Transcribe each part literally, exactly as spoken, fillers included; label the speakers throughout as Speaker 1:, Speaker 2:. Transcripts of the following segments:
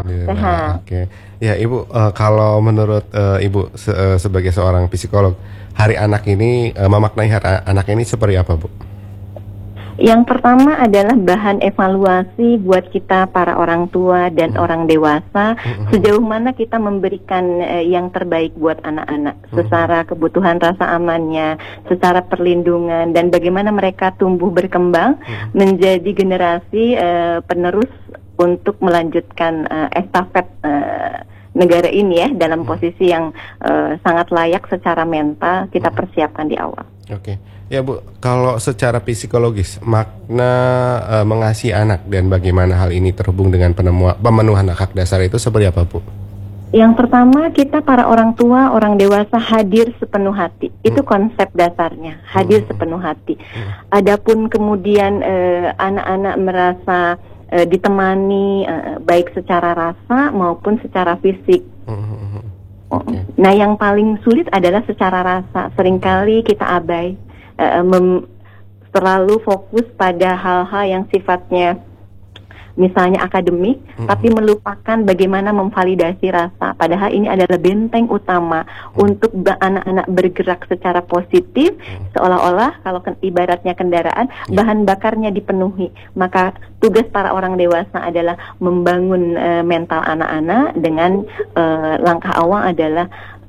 Speaker 1: Alhamdulillah.
Speaker 2: sehat.
Speaker 1: Oke. Ya, Ibu, eh, kalau menurut eh, Ibu se- eh, sebagai seorang psikolog, Hari Anak ini eh, memaknai Hari Anak ini seperti apa, Bu?
Speaker 2: Yang pertama adalah bahan evaluasi buat kita para orang tua dan
Speaker 1: Hmm.
Speaker 2: orang dewasa,
Speaker 1: Hmm.
Speaker 2: sejauh mana kita memberikan eh, yang terbaik buat anak-anak secara kebutuhan rasa amannya, secara perlindungan, dan bagaimana mereka tumbuh berkembang
Speaker 1: Hmm.
Speaker 2: menjadi generasi eh, penerus untuk melanjutkan eh, estafet eh, negara ini ya dalam posisi yang eh, sangat layak secara mental kita persiapkan di awal.
Speaker 1: Oke. Ya, Bu, kalau secara psikologis makna eh, mengasihi anak dan bagaimana hal ini terhubung dengan penemu- pemenuhan hak dasar itu seperti apa, Bu?
Speaker 2: Yang pertama, kita para orang tua, orang dewasa hadir sepenuh hati. Itu konsep dasarnya, hadir sepenuh hati. Adapun kemudian eh, anak-anak merasa eh, ditemani eh, baik secara rasa maupun secara fisik.
Speaker 1: Oke.
Speaker 2: Nah, yang paling sulit adalah secara rasa. Seringkali kita abai, eh, mem- terlalu fokus pada hal-hal yang sifatnya misalnya akademik,
Speaker 1: Mm-mm.
Speaker 2: tapi melupakan bagaimana memvalidasi rasa. Padahal ini adalah benteng utama untuk ba- anak-anak bergerak secara positif, seolah-olah kalau ke- ibaratnya kendaraan, bahan bakarnya dipenuhi. Maka tugas para orang dewasa adalah membangun eh, mental anak-anak dengan eh, langkah awal adalah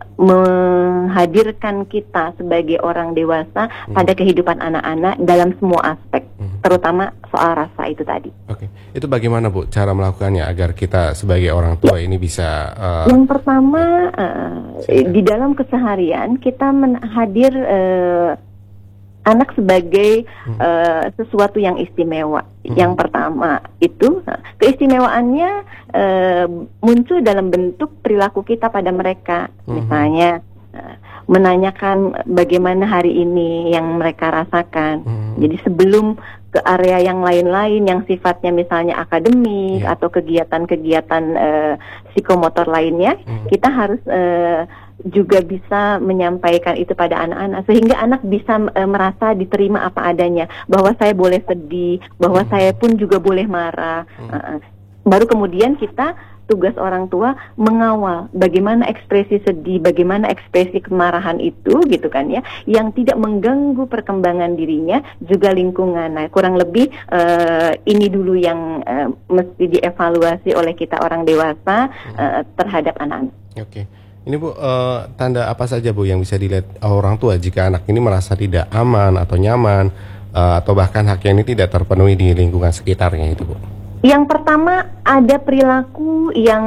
Speaker 2: menghadirkan kita sebagai orang dewasa pada kehidupan anak-anak dalam semua aspek, terutama soal rasa itu tadi.
Speaker 1: Oke. Itu bagaimana, Bu, cara melakukannya agar kita sebagai orang tua ini bisa eh,
Speaker 2: Yang pertama, eh, di dalam keseharian kita men- hadir eh, anak sebagai eh, sesuatu yang istimewa. Yang pertama itu eh, keistimewaannya eh, muncul dalam bentuk perilaku kita pada mereka. Misalnya eh, menanyakan bagaimana hari ini yang mereka rasakan. Jadi sebelum ke area yang lain-lain yang sifatnya misalnya akademik
Speaker 1: Ya.
Speaker 2: atau kegiatan-kegiatan eh, psikomotor lainnya, kita harus eh, juga bisa menyampaikan itu pada anak-anak sehingga anak bisa eh, merasa diterima apa adanya, bahwa saya boleh sedih, bahwa saya pun juga boleh marah. Uh, baru kemudian kita tugas orang tua mengawal bagaimana ekspresi sedih, bagaimana ekspresi kemarahan itu gitu kan ya, yang tidak mengganggu perkembangan dirinya juga lingkungan. Nah, kurang lebih uh, ini dulu yang uh, mesti dievaluasi oleh kita orang dewasa uh, terhadap anak-anak.
Speaker 1: Oke. Ini, Bu, eh, tanda apa saja, Bu, yang bisa dilihat orang tua jika anak ini merasa tidak aman atau nyaman eh, atau bahkan haknya ini tidak terpenuhi di lingkungan sekitarnya itu, Bu?
Speaker 2: Yang pertama, ada perilaku yang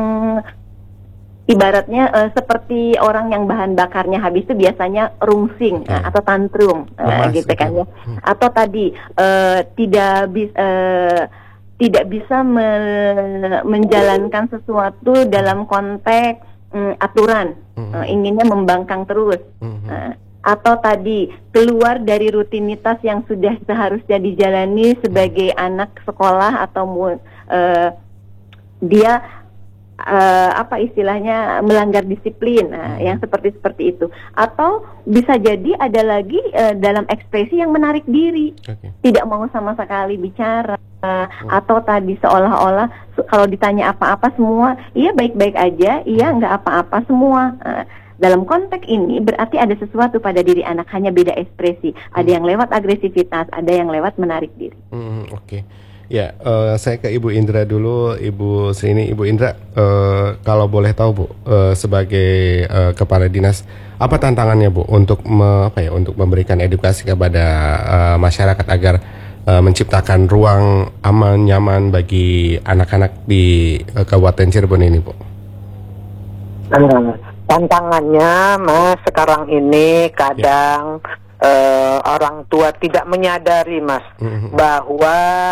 Speaker 2: ibaratnya eh, seperti orang yang bahan bakarnya habis itu biasanya rungsing
Speaker 1: Oke.
Speaker 2: eh, atau tantrum eh,
Speaker 1: Lemas,
Speaker 2: gitu kan
Speaker 1: oke.
Speaker 2: ya. Atau tadi eh, tidak bisa tidak bisa me- menjalankan sesuatu dalam konteks mm, aturan,
Speaker 1: Mhm.
Speaker 2: eh, inginnya membangkang terus.
Speaker 1: Mhm.
Speaker 2: Eh, atau tadi keluar dari rutinitas yang sudah seharusnya dijalani sebagai anak sekolah atau mu- eh, dia eh, apa istilahnya melanggar disiplin, nah, yang seperti seperti itu. Atau bisa jadi ada lagi eh, dalam ekspresi yang menarik diri,
Speaker 1: Oke.
Speaker 2: tidak mau sama sekali bicara, atau tadi seolah-olah su- kalau ditanya apa-apa semua iya baik-baik aja, iya nggak apa-apa semua. Nah, dalam konteks ini berarti ada sesuatu pada diri anak, hanya beda ekspresi. Ada yang lewat agresivitas, ada yang lewat menarik diri.
Speaker 1: Hmm, oke. Ya, eh, saya ke Ibu Indra dulu, Ibu Srini. Ibu Indra, eh, kalau boleh tahu, Bu, eh, sebagai eh, kepala dinas, apa tantangannya, Bu, untuk me- apa ya, untuk memberikan edukasi kepada eh, masyarakat agar eh, menciptakan ruang aman, nyaman bagi anak-anak di eh, Kabupaten Cirebon ini, Bu?
Speaker 3: Nah, tantangannya, Mas, sekarang ini kadang eh, orang tua tidak menyadari, Mas,
Speaker 1: Mhm.
Speaker 3: bahwa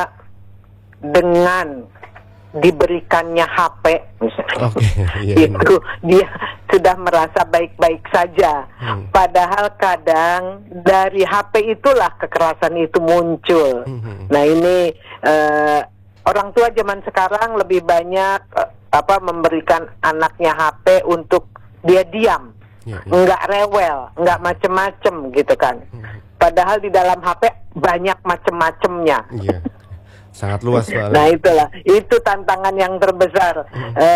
Speaker 3: dengan diberikannya H P, misalnya,
Speaker 1: Oke, iya,
Speaker 3: itu dia sudah merasa baik-baik saja.
Speaker 1: Hmm.
Speaker 3: Padahal kadang dari H P itulah kekerasan itu muncul.
Speaker 1: Mhm.
Speaker 3: Nah, ini eh, orang tua zaman sekarang lebih banyak eh, apa memberikan anaknya H P untuk dia diam,
Speaker 1: Ya, ya.
Speaker 3: nggak rewel, nggak macem-macem gitu kan. Padahal di dalam H P banyak macem-macemnya.
Speaker 1: Iya. Sangat luas, Pak.
Speaker 3: Nah, itulah itu tantangan yang terbesar. Eh,